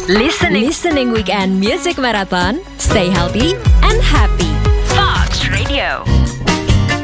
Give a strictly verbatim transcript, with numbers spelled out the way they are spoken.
Listening. Listening Weekend Music Marathon. Stay healthy and happy. Fox Radio.